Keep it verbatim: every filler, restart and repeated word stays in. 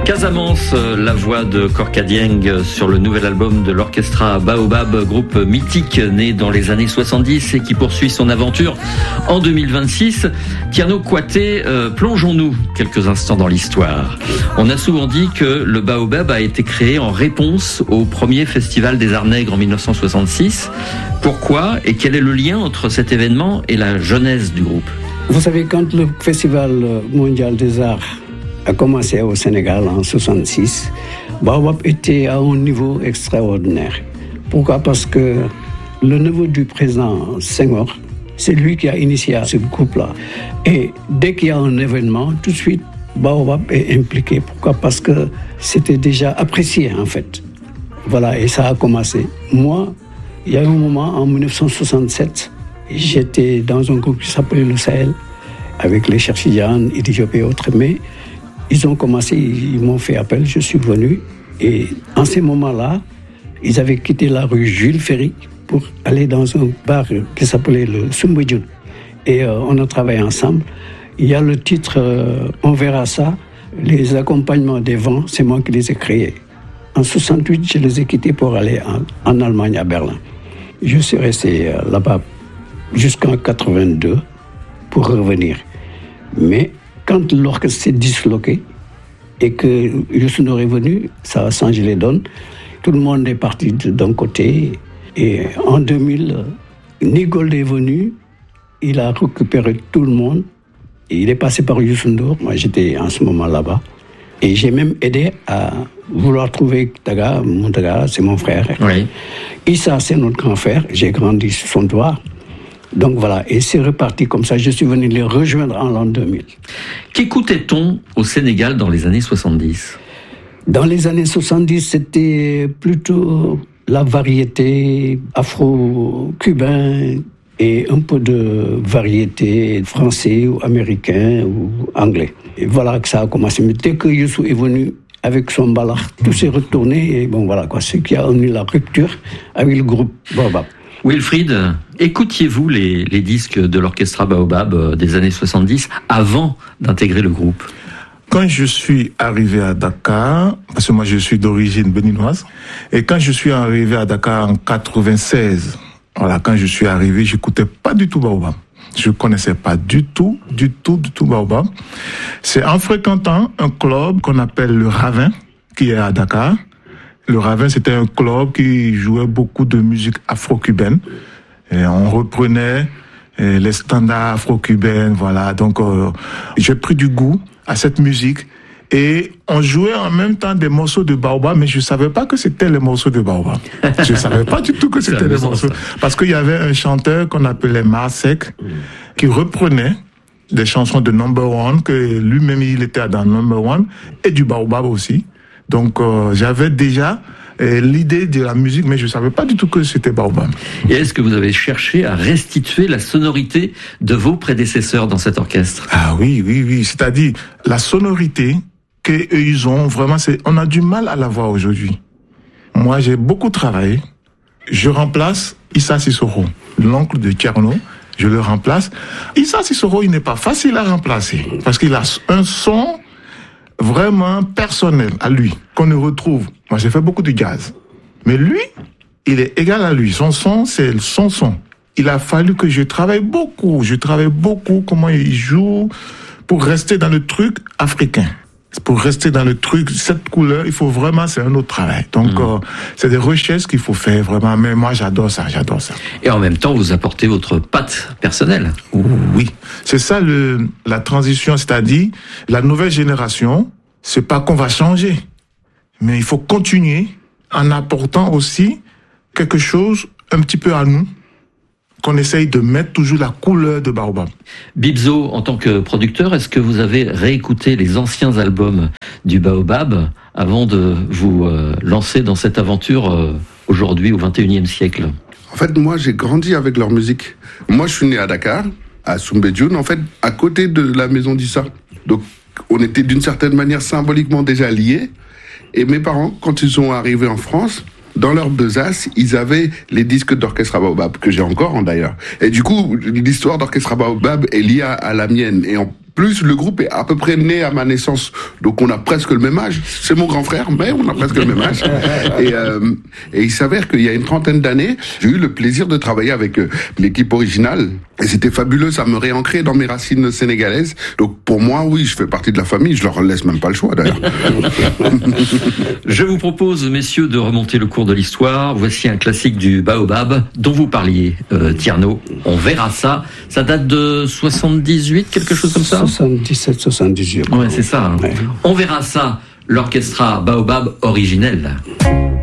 Casamance, la voix de Korka Dieng sur le nouvel album de l'Orchestra Baobab, groupe mythique né dans les années soixante-dix et qui poursuit son aventure en deux mille vingt-six. Tiano Kouaté, euh, plongeons-nous quelques instants dans l'histoire. On a souvent dit que le Baobab a été créé en réponse au premier Festival des Arts Nègres en dix-neuf cent soixante-six. Pourquoi et quel est le lien entre cet événement et la genèse du groupe ? Vous savez, quand le Festival mondial des arts a commencé au Sénégal en soixante-six, Baobab était à un niveau extraordinaire. Pourquoi ? Parce que le neveu du président Senghor, c'est lui qui a initié ce groupe-là. Et dès qu'il y a un événement, tout de suite, Baobab est impliqué. Pourquoi ? Parce que c'était déjà apprécié, en fait. Voilà, et ça a commencé. Moi, il y a un moment, en dix-neuf cent soixante-sept, j'étais dans un groupe qui s'appelait le Sahel, avec les Cheikh Tidiane, Idi Diop et autres, mais ils ont commencé, ils m'ont fait appel, je suis venu. Et en ces moments-là, ils avaient quitté la rue Jules Ferry pour aller dans un bar qui s'appelait le Soumbédioune. Et euh, on a travaillé ensemble. Il y a le titre euh, « On verra ça », les accompagnements des vents, c'est moi qui les ai créés. En soixante-huit, je les ai quittés pour aller en, en Allemagne, à Berlin. Je suis resté euh, là-bas jusqu'en quatre-vingt-deux pour revenir. Mais quand l'orchestre s'est disloqué et que Youssou N'Dour est venu, ça a changé les donnes. Tout le monde est parti d'un côté. Et en deux mille, Nigold est venu. Il a récupéré tout le monde. Et il est passé par Youssou N'Dour. Moi, j'étais en ce moment là-bas. Et j'ai même aidé à vouloir trouver Taga. Mon Taga, c'est mon frère. Oui. Issa, c'est notre grand frère. J'ai grandi sur son toit. Donc voilà, et c'est reparti comme ça. Je suis venu les rejoindre en l'an deux mille. Qu'écoutait-on au Sénégal dans les années soixante-dix ? Dans les années soixante-dix, c'était plutôt la variété afro-cubain et un peu de variété français ou américain ou anglais. Et voilà que ça a commencé. Mais dès que Youssou est venu avec son balard, tout s'est retourné. Et bon voilà quoi, ce qui a amené la rupture avec le groupe Baobab. Wilfried, écoutiez-vous les, les disques de l'Orchestra Baobab des années soixante-dix avant d'intégrer le groupe ? Quand je suis arrivé à Dakar, parce que moi je suis d'origine béninoise, et quand je suis arrivé à Dakar en quatre-vingt-seize, voilà, quand je suis arrivé, j'écoutais pas du tout Baobab. Je connaissais pas du tout, du tout, du tout Baobab. C'est en fréquentant un club qu'on appelle le Ravin, qui est à Dakar. Le Ravin, c'était un club qui jouait beaucoup de musique afro-cubaine. Et on reprenait les standards afro-cubains, voilà. Donc, euh, j'ai pris du goût à cette musique. Et on jouait en même temps des morceaux de Baobab, mais je savais pas que c'était les morceaux de Baobab. Je savais pas du tout que c'était les morceaux. Parce qu'il y avait un chanteur qu'on appelait Marsek, qui reprenait des chansons de Number One, que lui-même, il était dans Number One, et du Baobab aussi. Donc, euh, j'avais déjà euh, l'idée de la musique, mais je ne savais pas du tout que c'était Baobab. Et est-ce que vous avez cherché à restituer la sonorité de vos prédécesseurs dans cet orchestre ? Ah oui, oui, oui. C'est-à-dire, la sonorité qu'eux, ils ont, vraiment, c'est, on a du mal à la voir aujourd'hui. Moi, j'ai beaucoup travaillé. Je remplace Issa Sissoko, l'oncle de Tcherno. Je le remplace. Issa Sissoko, il n'est pas facile à remplacer, parce qu'il a un son vraiment personnel à lui, qu'on ne retrouve. Moi, j'ai fait beaucoup de jazz. Mais lui, il est égal à lui. Son son, c'est son son. Il a fallu que je travaille beaucoup. Je travaille beaucoup comment il joue pour rester dans le truc africain. Pour rester dans le truc, cette couleur, il faut vraiment, c'est un autre travail. Donc, mmh. euh, c'est des recherches qu'il faut faire vraiment. Mais moi, j'adore ça, j'adore ça. Et en même temps, vous apportez votre patte personnelle. Oui, c'est ça le, la transition, c'est-à-dire la nouvelle génération. C'est pas qu'on va changer, mais il faut continuer en apportant aussi quelque chose un petit peu à nous, qu'on essaye de mettre toujours la couleur de Baobab. Bibzo, en tant que producteur, est-ce que vous avez réécouté les anciens albums du Baobab avant de vous euh, lancer dans cette aventure euh, aujourd'hui au vingt et unième siècle ? En fait, moi, j'ai grandi avec leur musique. Moi, je suis né à Dakar, à Soumbédioune, en fait, à côté de la maison d'Issa. Donc, on était d'une certaine manière symboliquement déjà liés. Et mes parents, quand ils sont arrivés en France, dans leur besace, ils avaient les disques d'Orchestra Baobab, que j'ai encore hein, d'ailleurs. Et du coup, l'histoire d'Orchestra Baobab est liée à, à la mienne. Et on plus le groupe est à peu près né à ma naissance, donc on a presque le même âge. C'est mon grand frère, mais on a presque le même âge. Et, euh, et il s'avère qu'il y a une trentaine d'années, j'ai eu le plaisir de travailler avec euh, l'équipe originale. Et c'était fabuleux, ça me réancrait dans mes racines sénégalaises. Donc pour moi, oui, je fais partie de la famille, je leur laisse même pas le choix d'ailleurs. Je vous propose, messieurs, de remonter le cours de l'histoire. Voici un classique du Baobab dont vous parliez, euh, Tierno. On verra ça. Ça date de soixante-dix-huit, quelque chose comme ça ? soixante-dix-sept soixante-dix-huit. Ouais, c'est ça. Hein. Ouais. On verra ça, l'orchestra Baobab originel.